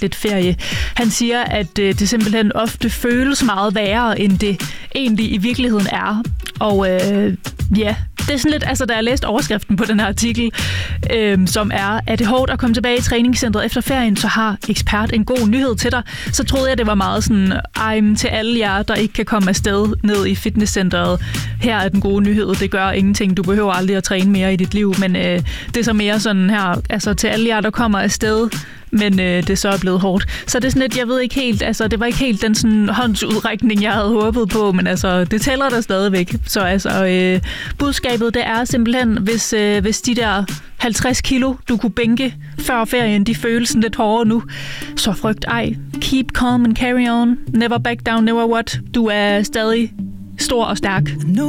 lidt ferie. Han siger, at det simpelthen ofte føles meget værre, end det egentlig i virkeligheden er. Og det er sådan lidt, altså da jeg læste overskriften på den her artikel, som er det hårdt at komme tilbage i træningscentret efter ferien, så har ekspert en god nyhed til dig. Så troede jeg, det var meget sådan, til alle jer, der ikke kan komme afsted ned i fitnesscenteret. Her er den gode nyhed, det gør ingenting, du behøver aldrig at træne mere i dit liv, men det er så mere sådan her, altså til alle jer, der kommer afsted, men det så er blevet hårdt. Så det er sådan lidt, jeg ved ikke helt, altså det var ikke helt den sådan håndsudrækning, jeg havde håbet på, men altså det tæller der stadigvæk. Så altså budskabet, det er simpelthen, hvis de der 50 kilo, du kunne bænke før ferien, de føles sådan lidt hårdere nu, så frygt ej. Keep calm and carry on. Never back down, never what. Du er stadig stor og stærk.